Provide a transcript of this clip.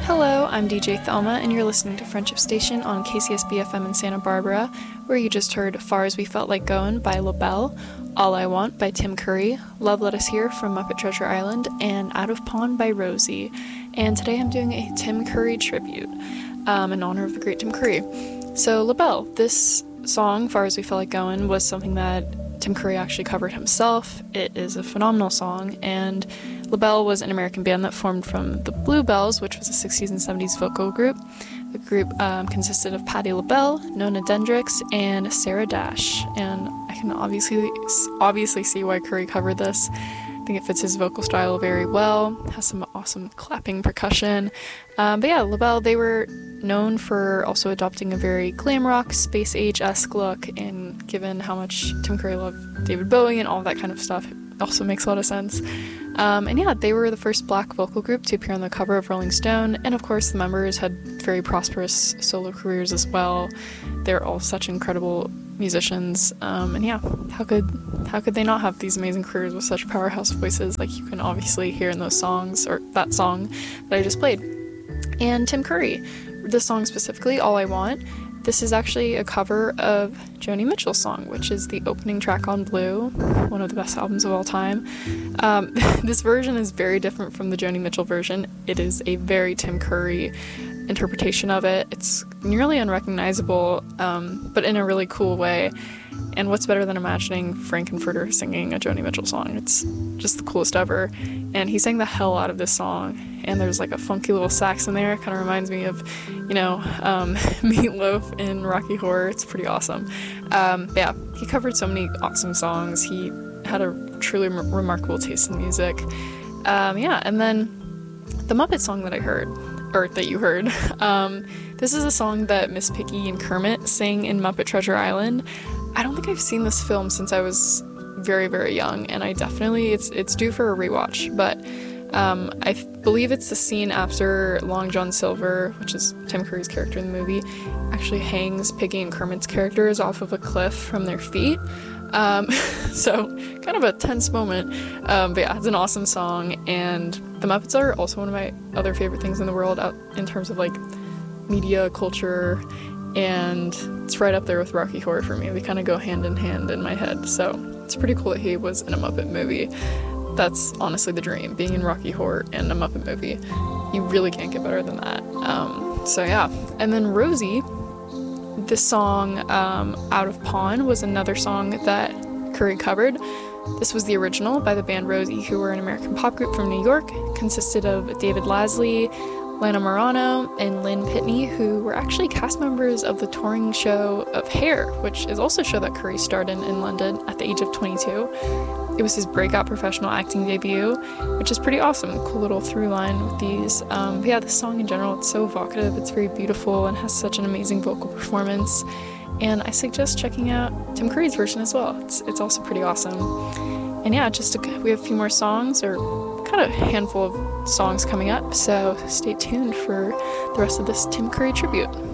Hello, I'm DJ Thelma, and you're listening to Friendship Station on KCSB FM in Santa Barbara, where you just heard Far As We Felt Like Goin' by LaBelle, All I Want by Tim Curry, Love Let Us Hear from Muppet Treasure Island, and Out of Pawn by Rosie. And today I'm doing a Tim Curry tribute in honor of the great Tim Curry. So LaBelle, this song, Far As We Felt Like Goin', was something that Tim Curry actually covered himself. It is a phenomenal song, and LaBelle was an American band that formed from the Bluebells, which was a 60s and 70s vocal group. The group consisted of Patti LaBelle, Nona Dendrix, and Sarah Dash. And I can obviously see why Curry covered this. I think it fits his vocal style very well. Has some awesome clapping percussion. But yeah, LaBelle, they were known for also adopting a very glam rock, space age-esque look, and given how much Tim Curry loved David Bowie and all that kind of stuff, it also makes a lot of sense. And yeah, they were the first black vocal group to appear on the cover of Rolling Stone, and of course the members had very prosperous solo careers as well. They're all such incredible musicians, and yeah, how could they not have these amazing careers with such powerhouse voices, like you can obviously hear in those songs, or that song that I just played. And Tim Curry, this song specifically, All I Want, this is actually a cover of Joni Mitchell's song, which is the opening track on Blue, one of the best albums of all time. This version is very different from the Joni Mitchell version. It is a very Tim Curry interpretation of it. It's nearly unrecognizable, but in a really cool way. And what's better than imagining Frank-N-Furter singing a Joni Mitchell song? It's just the coolest ever. And he sang the hell out of this song. And there's like a funky little sax in there. It kind of reminds me of, Meatloaf in Rocky Horror. It's pretty awesome. But yeah, he covered so many awesome songs. He had a truly remarkable taste in music. And then the Muppet song that I heard, or that you heard, this is a song that Miss Piggy and Kermit sang in Muppet Treasure Island. I don't think I've seen this film since I was very, very young, and I definitely, it's due for a rewatch, but I believe it's the scene after Long John Silver, which is Tim Curry's character in the movie, actually hangs Piggy and Kermit's characters off of a cliff from their feet. So kind of a tense moment, but yeah, it's an awesome song, and the Muppets are also one of my other favorite things in the world in terms of like media, culture, and it's right up there with Rocky Horror for me. They kind of go hand in hand in my head, so it's pretty cool that he was in a Muppet movie. That's honestly the dream, being in Rocky Horror and a Muppet movie. You really can't get better than that. So yeah, and then Rosie, this song, Out of Pawn, was another song that Curry covered. This was the original by the band Rosie, who were an American pop group from New York, consisted of David Lasley, Lana Morano, and Lynn Pitney, who were actually cast members of the touring show of Hair, which is also a show that Curry starred in London at the age of 22. It was his breakout professional acting debut, which is pretty awesome. Cool little through line with these. But yeah, the song in general, it's so evocative, it's very beautiful, and has such an amazing vocal performance. And I suggest checking out Tim Curry's version as well. It's also pretty awesome. And yeah, we have a few more songs, or kind of a handful of songs coming up, so stay tuned for the rest of this Tim Curry tribute.